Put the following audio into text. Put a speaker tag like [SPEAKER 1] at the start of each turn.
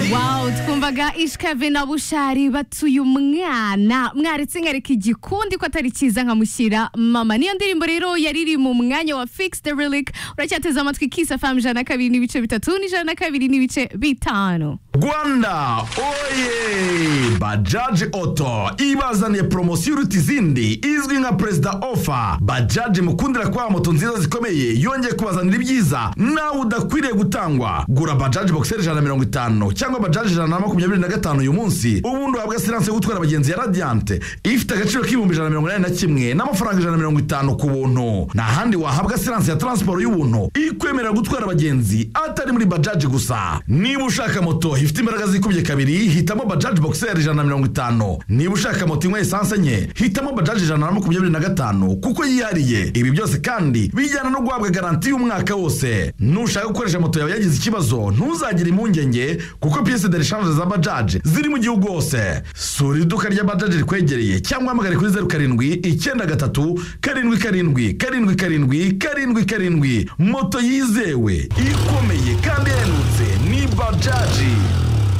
[SPEAKER 1] Wow, twumvaga Ishkave na Bushari batuye umwana mwaretse nkareka igikundi ko atari cyiza nkamushyira mama. Niyo ndirimbo rero yariri mu mwanya wa Fix the Relic. Uracyateza amatwi Kiss FM 102.3 n'ijana 2.5.
[SPEAKER 2] Rwanda oye Bajaj Auto ibazaniye promosiyo uruta izindi izwi nka President Offer. Bajaj mukundira kwa moto nziza zikomeye yongeye kubazanira ibyiza nawe udakwiriye gutangwa. Gura Bajaj Boxer 150 cyangwa Bajaj 125 uyu munsi ubundi uhabwa silence yo gutwara abagenzi ya Radiant ifite agaciro k'ibihumbi 181 n'amafaranga 150 ku buntu. Na handi wahabwa silence ya transport y'ubuntu ikwemerera gutwara abagenzi atari muri Bajaj gusa. Niba ushaka moto ifite imbaraga zikubye kabiri hitamo Bajaj Boxer 150. Niba ushaka moto imwe essence enye hitamo Bajaj 125 kuko yihariye. Ibi byose kandi bijyana no guhabwa garanti y'umwaka wose. Nushaka gukoresha moto yawe yagize ikibazo ntuzagire impungenge kuko pièce de rechange za Bajaj ziri mu gihugu hose. Sura iduka rya Bajaj rikwegereye cyangwa hamagare kuri 0793777777. Moto yizewe ikomeye kandi ihendutse ni Bajaj.